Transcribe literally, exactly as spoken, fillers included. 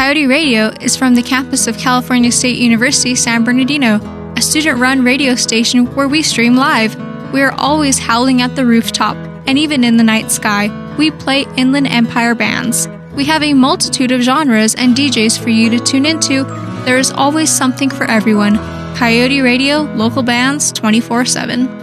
Coyote Radio is from the campus of California State University, San Bernardino, a student-run radio station where we stream live. We are always howling at the rooftop, and even in the night sky, we play Inland Empire bands. We have a multitude of genres and D Js for you to tune into. There is always something for everyone. Coyote Radio, local bands, twenty-four seven.